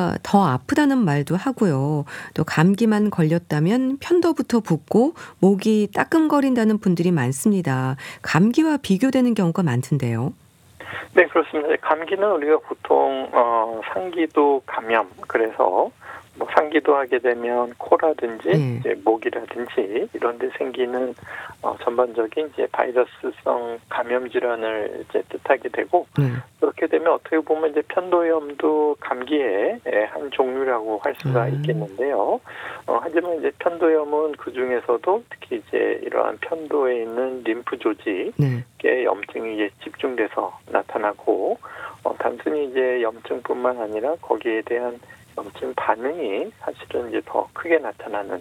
우리가 더 아프다는 말도 하고요. 또 감기만 걸렸다면 편도부터 붓고 목이 따끔거린다는 분들이 많습니다. 감기와 비교되는 경우가 많던데요. 네, 그렇습니다. 감기는 우리가 보통 상기도 감염, 그래서 뭐 상기도 하게 되면 코라든지 네. 이제 목이라든지 이런 데 생기는 전반적인 이제 바이러스성 감염 질환을 이제 뜻하게 되고, 네. 그렇게 되면 어떻게 보면 이제 편도염도 감기의 한 종류라고 할 수가 있겠는데요. 하지만 이제 편도염은 그 중에서도 특히 이제 이러한 편도에 있는 림프 조직에 네. 염증이 이제 집중돼서 나타나고, 단순히 이제 염증뿐만 아니라 거기에 대한 염증 반응이 사실은 이제 더 크게 나타나는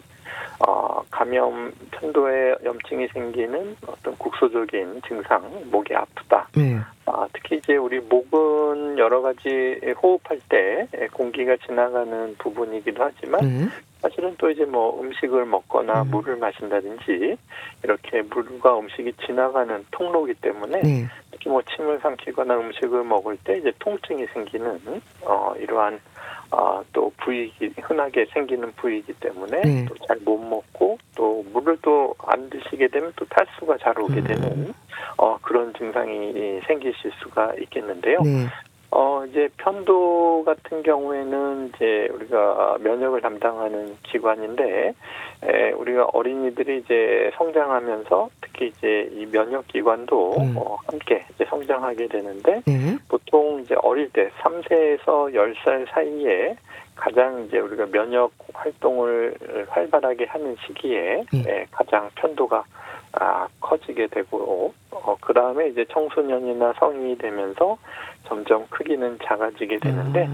편도에 염증이 생기는 어떤 국소적인 증상, 목이 아프다. 네. 특히 이제 우리 목은 여러 가지 호흡할 때 공기가 지나가는 부분이기도 하지만, 네. 사실은 또 이제 뭐 음식을 먹거나 물을 마신다든지 이렇게 물과 음식이 지나가는 통로이기 때문에, 네. 특히 뭐 침을 삼키거나 음식을 먹을 때 이제 통증이 생기는 이러한 또 부위이기, 흔하게 생기는 부위이기 때문에 네. 또 잘 못 먹고, 또 물을 또 안 드시게 되면 또 탈수가 잘 오게 되는 그런 증상이 생기실 수가 있겠는데요. 네. 이제 편도 같은 경우에는 이제 우리가 면역을 담당하는 기관인데, 우리가 어린이들이 이제 성장하면서 특히 이제 이 면역 기관도 함께 이제 성장하게 되는데, 네. 보통 이제 어릴 때 3세에서 10살 사이에 가장 이제 우리가 면역 활동을 활발하게 하는 시기에 가장 편도가 커지게 되고, 그 다음에 이제 청소년이나 성인이 되면서 점점 크기는 작아지게 되는데,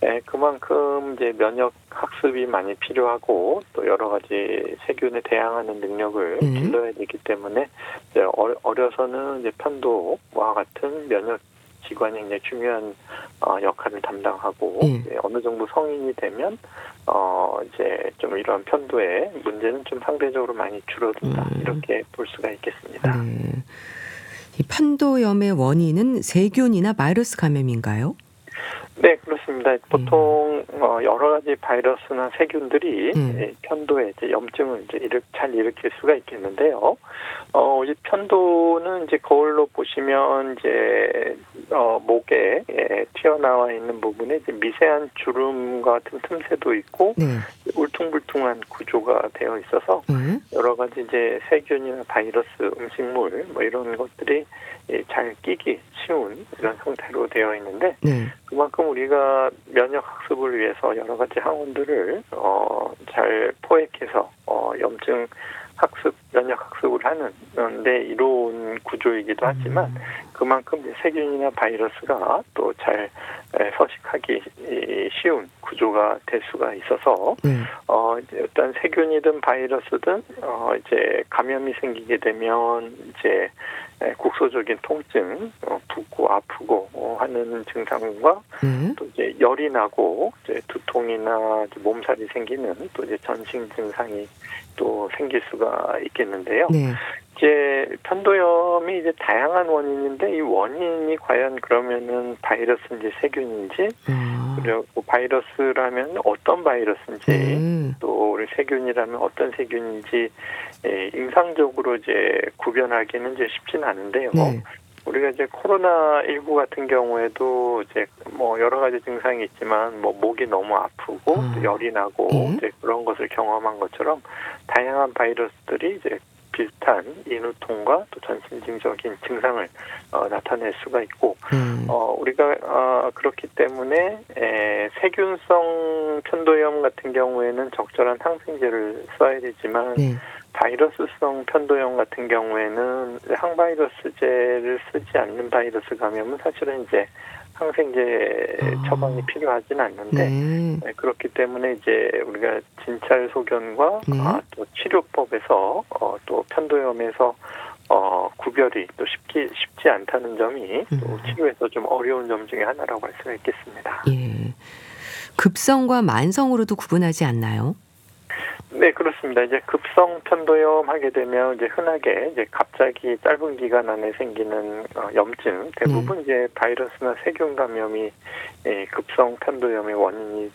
그만큼 이제 면역 학습이 많이 필요하고, 또 여러 가지 세균에 대항하는 능력을 길러야 되기 때문에, 이제 어려서는 이제 편도와 같은 면역 기관이 굉장히 중요한 역할을 담당하고, 어느 정도 성인이 되면 이제 좀 이런 편도의 문제는 좀 상대적으로 많이 줄어든다, 이렇게 볼 수가 있겠습니다. 네. 이 편도염의 원인은 세균이나 바이러스 감염인가요? 네, 그렇습니다. 보통 여러 가지 바이러스나 세균들이 편도에 이제 염증을 이제 잘 일으킬 수가 있겠는데요. 이제 편도는 이제 거울로 보시면 이제 목에 튀어나와 있는 부분에 이제 미세한 주름 같은 틈새도 있고, 울퉁불퉁한 구조가 되어 있어서 여러 가지 이제 세균이나 바이러스, 음식물 뭐 이런 것들이 잘 끼기 쉬운 이런 형태로 되어 있는데, 그만큼 우리가 면역 학습을 위해서 여러 가지 항원들을 잘 포획해서 염증 학습, 면역 학습을 하는 데 이로운 구조이기도 하지만, 그만큼 세균이나 바이러스가 또 잘 서식하기 쉬운 구조가 될 수가 있어서, 일단 세균이든 바이러스든 이제 감염이 생기게 되면 이제 국소적인 통증, 붓고 아프고 하는 증상과, 또 이제 열이 나고 이제 두통이나 이제 몸살이 생기는 또 이제 전신 증상이 또 생길 수가 있겠는데요. 이제 편도염이 이제 다양한 원인인데, 이 원인이 과연 그러면은 바이러스인지 세균인지, 그리고 바이러스라면 어떤 바이러스인지, 또 우리 세균이라면 어떤 세균인지 임상적으로 이제 구별하기는 이제 쉽지는 않은데요. 우리가 이제 코로나19 같은 경우에도 이제 뭐 여러 가지 증상이 있지만, 뭐 목이 너무 아프고 또 열이 나고 이제 그런 것을 경험한 것처럼, 다양한 바이러스들이 이제 비슷한 인후통과 또 전신증적인 증상을 나타낼 수가 있고, 우리가 그렇기 때문에 세균성 편도염 같은 경우에는 적절한 항생제를 써야 되지만, 바이러스성 편도염 같은 경우에는 항바이러스제를 쓰지 않는 바이러스 감염은 사실은 이제 항생제 처방이 필요하진 않는데, 그렇기 때문에 이제 우리가 진찰 소견과 또 치료법에서 또 편도염에서 구별이 또 쉽지 않다는 점이 또 치료에서 좀 어려운 점 중에 하나라고 할 수가 있겠습니다. 급성과 만성으로도 구분하지 않나요? 네, 그렇습니다. 이제 급성 편도염 하게 되면 이제 흔하게 이제 갑자기 짧은 기간 안에 생기는 염증, 대부분 이제 바이러스나 세균 감염이 급성 편도염의 원인이